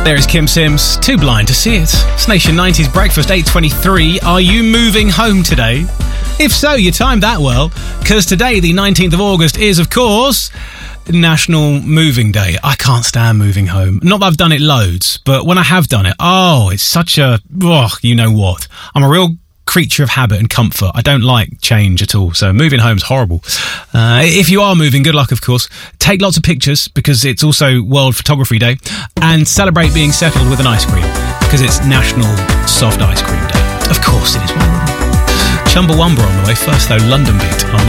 There is Kim Sims, Too Blind to See It. It's Nation 90s Breakfast, 8:23. Are you moving home today? If so, you timed that well, because today, the 19th of August, is, of course, National Moving Day. I can't stand moving home. Not that I've done it loads, but when I have done it, it's such a... you know what? I'm a real creature of habit and comfort. I don't like change at all, so moving home's horrible. If you are moving, good luck, of course. Take lots of pictures, because it's also World Photography Day, and celebrate being settled with an ice cream, because it's National Soft Ice Cream Day. Of course it is. Chumbawamba on the way. First, though, London Beat on